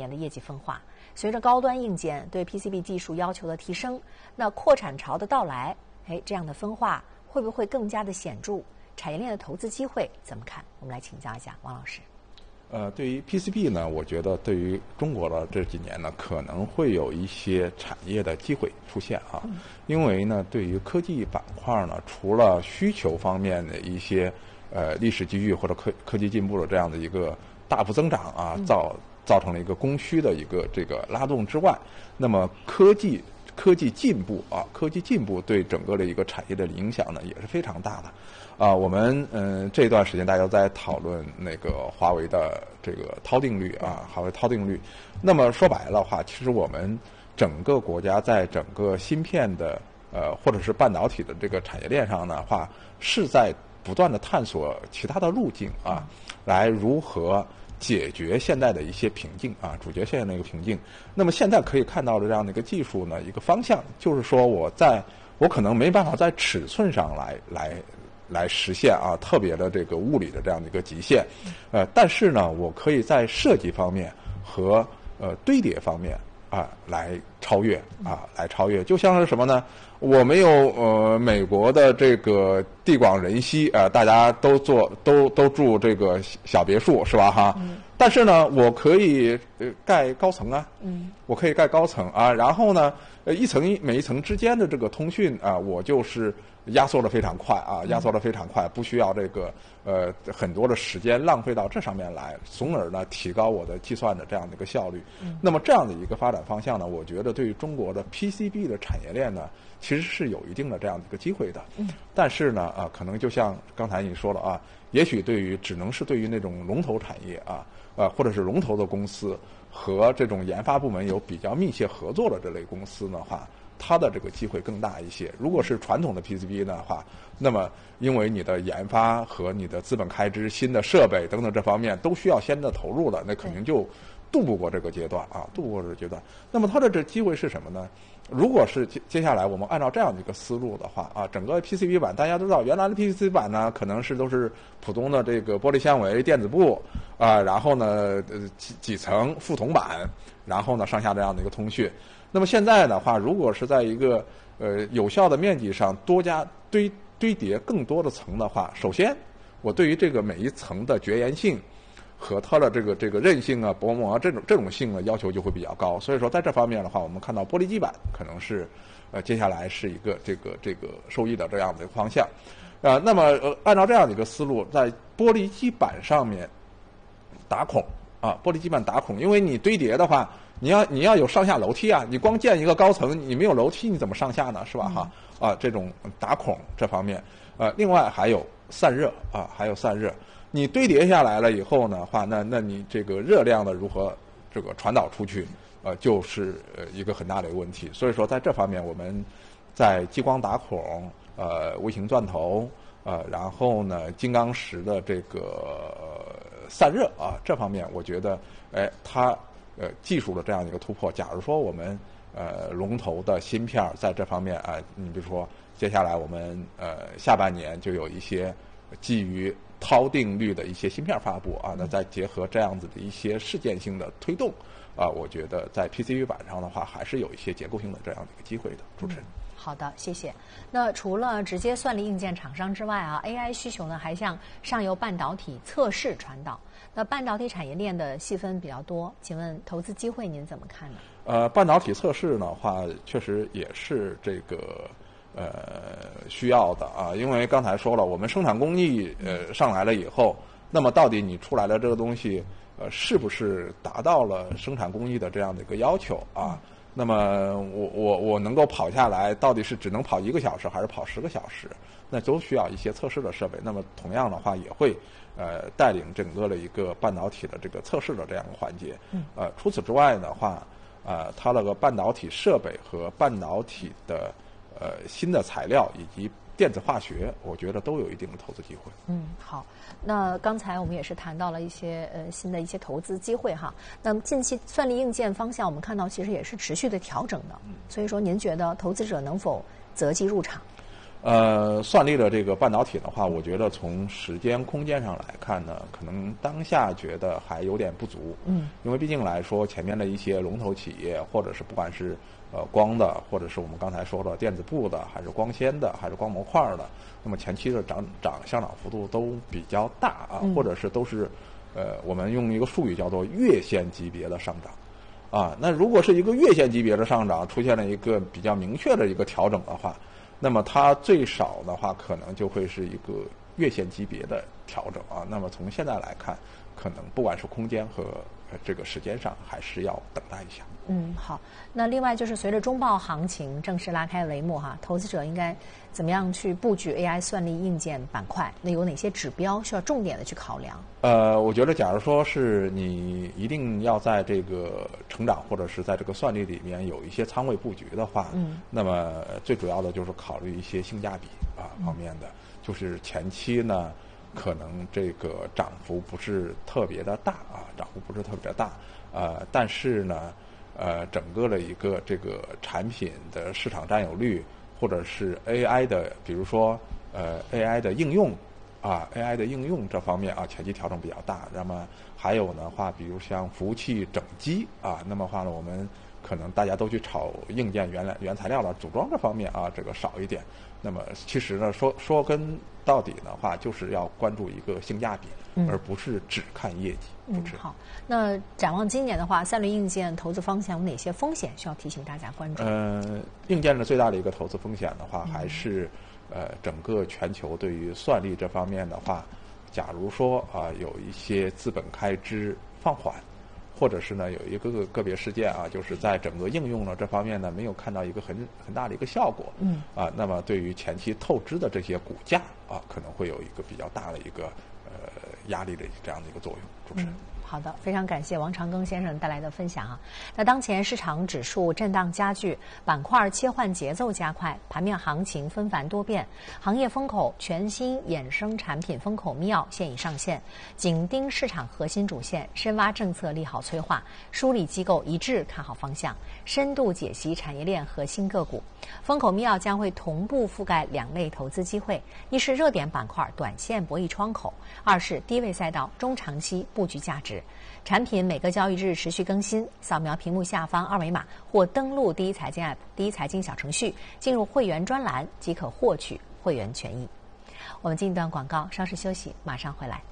年的业绩分化。随着高端硬件对 PCB 技术要求的提升，那扩产潮的到来，这样的分化会不会更加的显著？产业链的投资机会怎么看？我们来请教一下王老师。 对于 PCB 呢，我觉得对于中国的这几年呢，可能会有一些产业的机会出现啊。因为呢，对于科技板块呢，除了需求方面的一些历史机遇或者科技进步的这样的一个大幅增长啊，造成了一个供需的一个这个拉动之外，那么科技进步啊，科技进步对整个的一个产业的影响呢，也是非常大的。我们这段时间大家在讨论那个华为的这个涛定律啊，华为涛定律。那么说白了的话，其实我们整个国家在整个芯片的或者是半导体的这个产业链上的话，是在不断的探索其他的路径啊，来如何解决现在的一些瓶颈啊，解决现在的一个瓶颈。那么现在可以看到的这样的一个技术呢，一个方向就是说，我可能没办法在尺寸上来实现啊特别的这个物理的这样的一个极限，但是呢，我可以在设计方面和堆叠方面来超越。就像是什么呢？我没有美国的这个地广人稀大家都住这个小别墅是吧哈？但是呢，我可以盖高层啊，我可以盖高层啊，然后呢，每一层之间的这个通讯啊，我就是压缩的非常快啊，不需要这个很多的时间浪费到这上面来，从而呢提高我的计算的这样的一个效率。那么这样的一个发展方向呢，我觉得对于中国的 PCB 的产业链呢，其实是有一定的这样的一个机会的。但是呢可能就像刚才你说了啊，也许只能是对于那种龙头产业或者是龙头的公司和这种研发部门有比较密切合作的这类公司的话，它的这个机会更大一些。如果是传统的 PCB 的话，那么因为你的研发和你的资本开支、新的设备等等这方面都需要先的投入的，那肯定就度不过这个阶段。那么它的这机会是什么呢？如果是接下来我们按照这样的一个思路的话整个 PCB 板大家都知道，原来的 PCB 板呢可能都是普通的这个玻璃纤维电子布然后呢几层副铜板，然后呢上下这样的一个通讯。那么现在的话，如果是在一个有效的面积上多加堆叠更多的层的话，首先我对于这个每一层的绝缘性和它的这个韧性啊、薄膜这种性的要求就会比较高。所以说在这方面的话，我们看到玻璃基板可能是接下来是一个这个受益的这样的一个方向。那么按照这样的一个思路，在玻璃基板上面打孔玻璃基板打孔，因为你堆叠的话，你要有上下楼梯啊，你光建一个高层，你没有楼梯，你怎么上下呢？是吧？这种打孔这方面，另外还有散热你堆叠下来了以后呢话，那你这个热量的如何这个传导出去，就是一个很大的一个问题。所以说在这方面，我们在激光打孔、微型钻头，然后呢金刚石的这个散热这方面，我觉得它技术的这样一个突破。假如说我们龙头的芯片在这方面你比如说接下来我们下半年就有一些基于涛定律的一些芯片发布那再结合这样子的一些事件性的推动我觉得在 PCB 板上的话还是有一些结构性的这样的一个机会的。主持人。 好的，谢谢。那除了直接算力硬件厂商之外AI 需求呢还向上游半导体测试传导。那半导体产业链的细分比较多，请问投资机会您怎么看呢？ 半导体测试的话，确实也是这个需要的因为刚才说了，我们生产工艺上来了以后，那么到底你出来的这个东西是不是达到了生产工艺的这样的一个要求那么我能够跑下来，到底是只能跑1个小时还是跑10个小时？那都需要一些测试的设备。那么同样的话，也会带领整个的一个半导体的这个测试的这样一个环节。除此之外的话，它那个半导体设备和半导体的新的材料以及电子化学，我觉得都有一定的投资机会。 好。那刚才我们也是谈到了一些新的一些投资机会那么近期算力硬件方向，我们看到其实也是持续的调整的。所以说，您觉得投资者能否择机入场？ 算力的这个半导体的话，我觉得从时间空间上来看呢，可能当下觉得还有点不足。因为毕竟来说，前面的一些龙头企业，或者是不管是光的，或者是我们刚才说的电子部的，还是光纤的，还是光模块的，那么前期的上涨幅度都比较大啊，或者是都是我们用一个术语叫做月线级别的上涨。那如果是一个月线级别的上涨出现了一个比较明确的一个调整的话，那么它最少的话可能就会是一个月线级别的调整啊。那么从现在来看，可能不管是空间和这个时间上，还是要等待一下。 好。那另外就是随着中报行情正式拉开帷幕哈，投资者应该怎么样去布局 AI 算力硬件板块？那有哪些指标需要重点的去考量？ 我觉得假如说是你一定要在这个成长或者是在这个算力里面有一些仓位布局的话，那么最主要的就是考虑一些性价比方面的，就是前期呢可能这个涨幅不是特别的大但是呢整个的一个这个产品的市场占有率，或者是 AI 的，比如说AI 的应用AI 的应用这方面前期调整比较大。那么还有的话，比如像服务器整机那么话呢，我们可能大家都去炒硬件原材料的组装这方面这个少一点。那么其实呢，说跟到底的话，就是要关注一个性价比，而不是只看业绩。 好。那展望今年的话，算力硬件投资方向有哪些风险需要提醒大家关注？ 硬件的最大的一个投资风险的话，还是整个全球对于算力这方面的话，假如说有一些资本开支放缓，或者是呢有一个个别事件就是在整个应用呢这方面呢没有看到一个很大的一个效果，那么对于前期透支的这些股价可能会有一个比较大的一个压力的这样的一个作用。主持人。 好的，非常感谢王长庚先生带来的分享那当前市场指数震荡加剧，板块切换节奏加快，盘面行情纷繁多变，行业风口全新衍生产品风口密钥现已上线，紧盯市场核心主线，深挖政策利好催化，梳理机构一致看好方向，深度解析产业链核心个股。风口密钥将会同步覆盖两类投资机会，一是热点板块短线博弈窗口，二是低位赛道中长期布局价值。产品每个交易日持续更新，扫描屏幕下方二维码或登录第一财经 App 第一财经小程序，进入会员专栏即可获取会员权益。我们进一段广告，稍事休息，马上回来。